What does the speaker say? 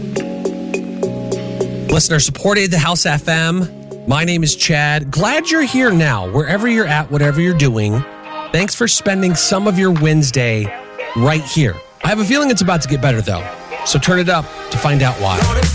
Listener supported the House FM. My name is Chad. Glad you're here now, wherever you're at, whatever you're doing. Thanks for spending some of your Wednesday right here. I have a feeling it's about to get better, though. So turn it up to find out why.